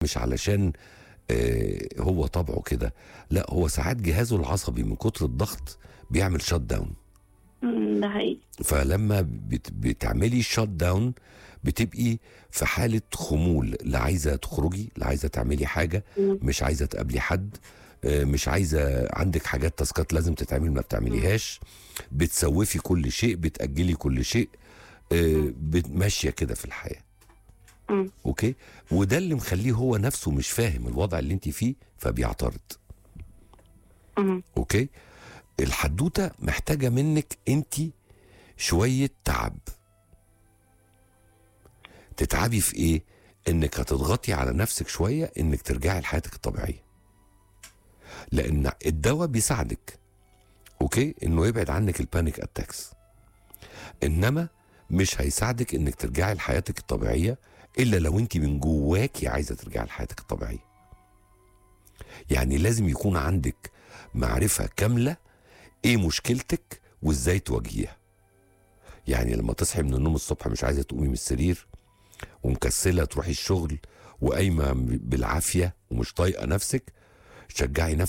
مش علشان هو طبعه كده، لا هو ساعات جهازه العصبي من كتر الضغط بيعمل شات داون. ده حقيقي. فلما بتعملي شات داون بتبقي في حالة خمول، لا عايزة تخرجي، لا عايزة تعملي حاجة، مش عايزة تقابلي حد، مش عايزة، عندك حاجات تاسكات لازم تتعمل ما بتعمليهاش، بتسوفي كل شيء، بتأجلي كل شيء، ماشية كده في الحياة. اوكي، وده اللي مخليه هو نفسه مش فاهم الوضع اللي انت فيه فبيعترض. اوكي، الحدوتة محتاجة منك انت شوية تعب. تتعبي في ايه؟ انك هتضغطي على نفسك شوية انك ترجعي لحياتك الطبيعية، لان الدواء بيساعدك اوكي انه يبعد عنك البانيك اتاكس، انما مش هيساعدك انك ترجعي لحياتك الطبيعية الا لو انت من جواكي عايزة ترجعي لحياتك الطبيعية. يعني لازم يكون عندك معرفة كاملة ايه مشكلتك وازاي تواجهيها. يعني لما تصحي من النوم الصبح مش عايزة تقومي من السرير ومكسلة تروحي الشغل وقايمة بالعافية ومش طايقة نفسك، شجعي نفسك